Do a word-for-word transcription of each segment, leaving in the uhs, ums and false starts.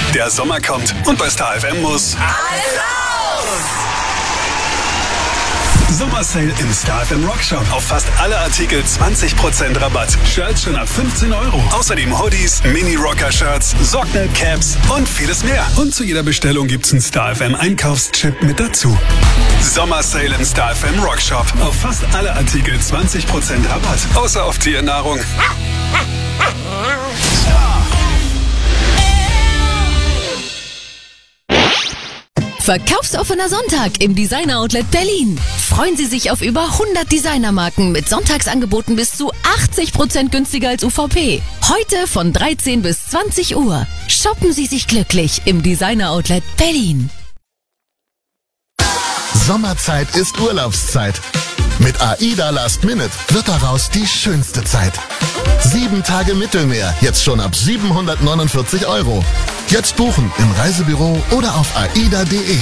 Der Sommer kommt und bei Star F M muss alles raus! Sommersale im Star F M Rock Shop. Auf fast alle Artikel zwanzig Prozent Rabatt. Shirts schon ab fünfzehn Euro. Außerdem Hoodies, Mini-Rocker-Shirts, Socken, Caps und vieles mehr. Und zu jeder Bestellung gibt's einen Star F M Einkaufschip mit dazu. Sommersale im Star F M Rock Shop. Auf fast alle Artikel zwanzig Prozent Rabatt. Außer auf Tiernahrung. Verkaufsoffener Sonntag im Designer Outlet Berlin. Freuen Sie sich auf über hundert Designermarken mit Sonntagsangeboten bis zu achtzig Prozent günstiger als U V P. Heute von dreizehn bis zwanzig Uhr. Shoppen Sie sich glücklich im Designer Outlet Berlin. Sommerzeit ist Urlaubszeit. Mit AIDA Last Minute wird daraus die schönste Zeit. Sieben Tage Mittelmeer, jetzt schon ab siebenhundertneunundvierzig Euro. Jetzt buchen im Reisebüro oder auf aida punkt de.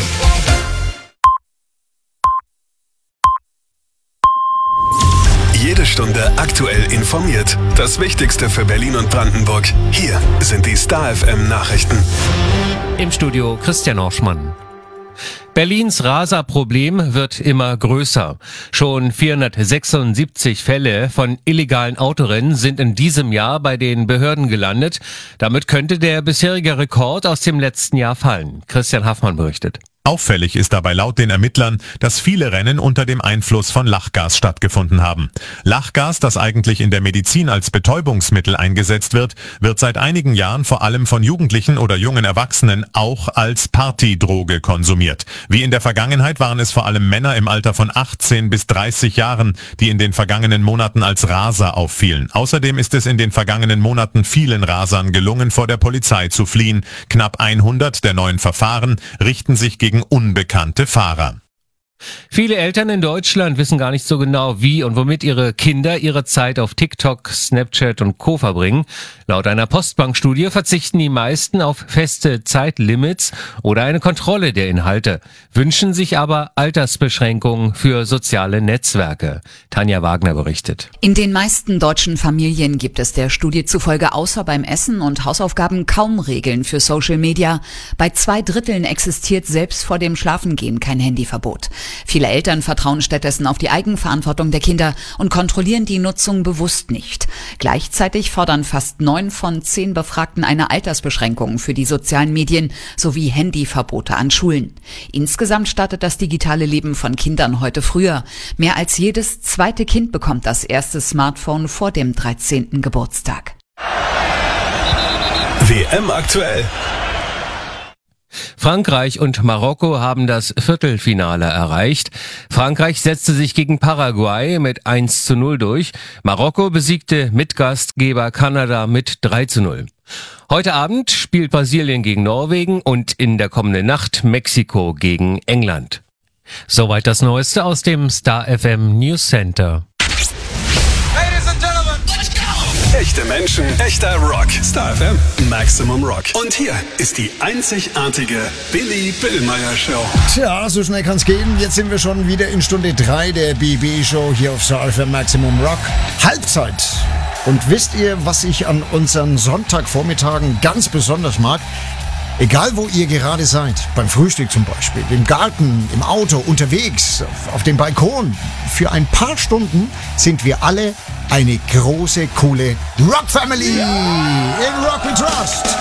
Jede Stunde aktuell informiert. Das Wichtigste für Berlin und Brandenburg. Hier sind die Star F M Nachrichten. Im Studio Christian Orschmann. Berlins Raserproblem wird immer größer. Schon vierhundertsechsundsiebzig Fälle von illegalen Autorennen sind in diesem Jahr bei den Behörden gelandet. Damit könnte der bisherige Rekord aus dem letzten Jahr fallen. Christian Haffmann berichtet. Auffällig ist dabei laut den Ermittlern, dass viele Rennen unter dem Einfluss von Lachgas stattgefunden haben. Lachgas, das eigentlich in der Medizin als Betäubungsmittel eingesetzt wird, wird seit einigen Jahren vor allem von Jugendlichen oder jungen Erwachsenen auch als Partydroge konsumiert. Wie in der Vergangenheit waren es vor allem Männer im Alter von achtzehn bis dreißig Jahren, die in den vergangenen Monaten als Raser auffielen. Außerdem ist es in den vergangenen Monaten vielen Rasern gelungen, vor der Polizei zu fliehen. Knapp hundert der neuen Verfahren richten sich gegen unbekannte Fahrer. Viele Eltern in Deutschland wissen gar nicht so genau, wie und womit ihre Kinder ihre Zeit auf TikTok, Snapchat und Co. verbringen. Laut einer Postbank-Studie verzichten die meisten auf feste Zeitlimits oder eine Kontrolle der Inhalte, wünschen sich aber Altersbeschränkungen für soziale Netzwerke. Tanja Wagner berichtet. In den meisten deutschen Familien gibt es der Studie zufolge außer beim Essen und Hausaufgaben kaum Regeln für Social Media. Bei zwei Dritteln existiert selbst vor dem Schlafengehen kein Handyverbot. Viele Eltern vertrauen stattdessen auf die Eigenverantwortung der Kinder und kontrollieren die Nutzung bewusst nicht. Gleichzeitig fordern fast neun von zehn Befragten eine Altersbeschränkung für die sozialen Medien sowie Handyverbote an Schulen. Insgesamt startet das digitale Leben von Kindern heute früher. Mehr als jedes zweite Kind bekommt das erste Smartphone vor dem dreizehnten Geburtstag. W M aktuell. Frankreich und Marokko haben das Viertelfinale erreicht. Frankreich setzte sich gegen Paraguay mit eins zu null durch. Marokko besiegte Mitgastgeber Kanada mit drei zu null. Heute Abend spielt Brasilien gegen Norwegen und in der kommenden Nacht Mexiko gegen England. Soweit das Neueste aus dem Star F M News Center. Echte Menschen, echter Rock. Star F M, Maximum Rock. Und hier ist die einzigartige Billy Billmeyer Show. Tja, so schnell kann's gehen. Jetzt sind wir schon wieder in Stunde drei der B B Show hier auf Star F M Maximum Rock. Halbzeit. Und wisst ihr, was ich an unseren Sonntagvormittagen ganz besonders mag? Egal, wo ihr gerade seid, beim Frühstück zum Beispiel, im Garten, im Auto, unterwegs, auf dem Balkon, für ein paar Stunden sind wir alle eine große, coole Rock-Family. Ja. In Rock We Trust.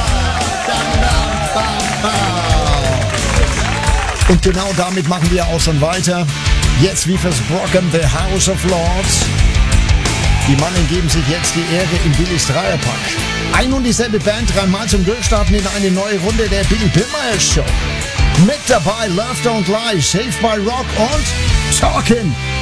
Und genau damit machen wir auch schon weiter. Jetzt wie versprochen, The House of Lords. Die Mannen geben sich jetzt die Ehre im Billys Dreierpack. Ein und dieselbe Band dreimal zum Durchstarten in eine neue Runde der Billy Billmeyer Show. Mit dabei Love Don't Lie, Saved by Rock und Talkin'.